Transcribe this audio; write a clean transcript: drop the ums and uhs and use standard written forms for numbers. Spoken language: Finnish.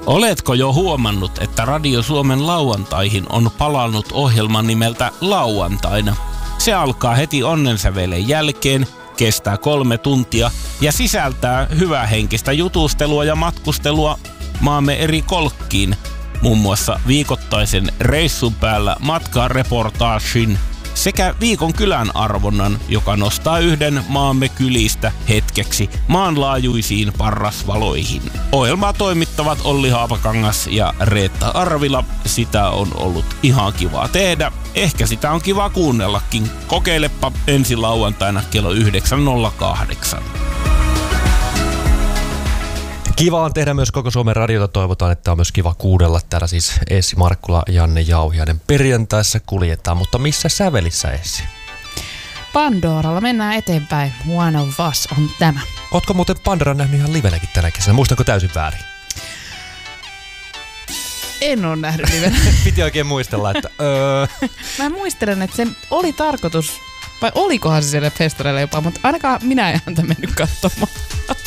Oletko jo huomannut, että Radio Suomen lauantaihin on palannut ohjelman nimeltä Lauantaina? Se alkaa heti onnensävelen jälkeen, kestää 3 tuntia ja sisältää hyvähenkistä jutustelua ja matkustelua maamme eri kolkkiin. Muun muassa viikoittaisen reissun päällä matkareportaagin sekä viikon kylän arvonnan, joka nostaa yhden maamme kylistä hetkeksi maanlaajuisiin parrasvaloihin. Ohjelmaa toimittavat Olli Haapakangas ja Reetta Arvila. Sitä on ollut ihan kivaa tehdä. Ehkä sitä on kiva kuunnellakin. Kokeilepa ensi lauantaina kello 9.08. Kiva on tehdä myös koko Suomen radiota. Toivotaan, että on myös kiva kuunnella. Täällä siis Essi Markkula, Janne Jauhiainen perjantaissa kuljetaan. Mutta missä sävelissä, Essi? Pandoralla mennään eteenpäin. One of Us on tämä. Ootko muuten Pandoran nähnyt ihan livenäkin tänä kesänä? Muistanko täysin väärin? En ole nähnyt livenä. Piti oikein muistella, että Mä muistelen, että se oli tarkoitus, vai olikohan se siellä festareilla jopa, mutta ainakaan minä en häntä mennyt katsomaan.